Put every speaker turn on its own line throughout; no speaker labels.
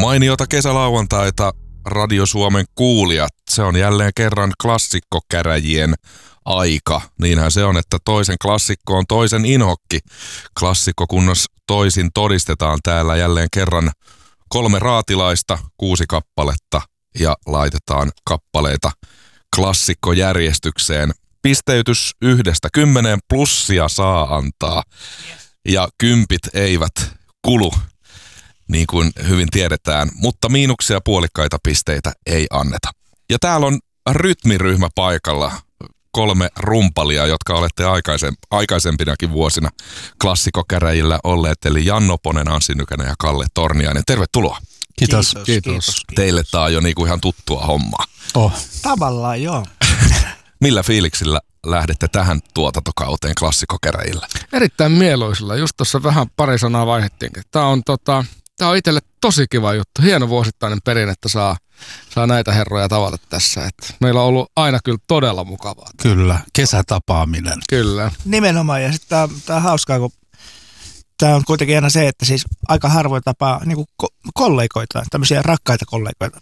Mainiota kesälauantaita Radio Suomen kuulijat. Se on jälleen kerran klassikkokäräjien aika. Niinhän se on, että toisen klassikko on toisen inhokki. Klassikkokunnos toisin todistetaan täällä jälleen kerran 3 raatilaista, 6 kappaletta ja laitetaan kappaleita klassikkojärjestykseen. Pisteytys 1–10, plussia saa antaa ja 10 eivät kulu, niin kuin hyvin tiedetään, mutta miinuksia puolikkaita pisteitä ei anneta. Ja täällä on rytmiryhmä paikalla, 3 rumpalia, jotka olette aikaisempinakin vuosina klassikkokäräjillä olleet, eli Janno Ponen, Anssi Nykänen ja Kalle Torniainen. Tervetuloa.
Kiitos.
Teille tää on jo niinku ihan tuttua hommaa.
Tavallaan joo.
Millä fiiliksillä lähdette tähän tuotantokauteen klassikkokäräjillä?
Erittäin mieluisilla. Just tuossa vähän pari sanaa vaihdettiinkin. Tää on itselle tosi kiva juttu. Hieno vuosittainen perinne, että saa näitä herroja tavata tässä. Et meillä on ollut aina kyllä todella mukavaa.
Kyllä, kesätapaaminen.
Kyllä.
Nimenomaan. Ja sitten tää on hauskaa, kun tää on kuitenkin aina se, että siis aika harvoin tapaa niinku kollegoita, tämmöisiä rakkaita kollegoita.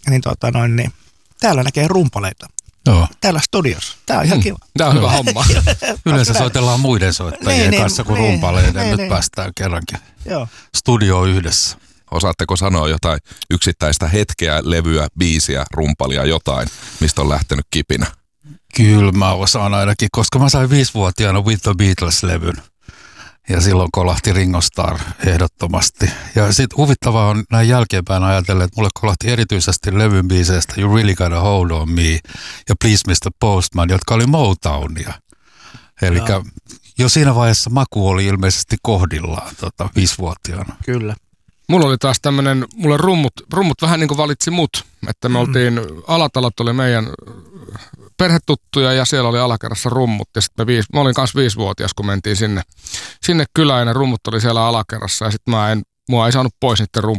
Niin täällä näkee rumpaleita.
Joo.
Täällä studiossa. Tää on ihan kiva.
Tää on hyvä homma.
Yleensä soitellaan muiden soittajien kanssa kuin rumpaleiden. Nyt päästään kerrankin studioon yhdessä.
Osaatteko sanoa jotain yksittäistä hetkeä, levyä, biisiä, rumpalia, jotain, mistä on lähtenyt kipinä?
Kyllä mä osaan ainakin, koska mä sain 5-vuotiaana With the Beatles-levyn. Ja silloin kolahti Ringo Starr ehdottomasti. Ja sitten huvittavaa on näin jälkeenpäin ajatella, että mulle kolahti erityisesti levyn biiseistä You Really Gotta Hold On Me ja Please Mr. Postman, jotka oli Motownia. Eli jo siinä vaiheessa maku oli ilmeisesti kohdillaan 5-vuotiaana.
Kyllä.
Mulla oli taas tämmönen, mulle rummut vähän niin kuin valitsi mut. Että me oltiin, alatalot oli meidän perhetuttuja ja siellä oli alakerrassa rummut. Ja sitten mä olin kanssa 5-vuotias, kun mentiin sinne kylään ja rummut oli siellä alakerrassa. Ja sitten mua ei saanut pois niiden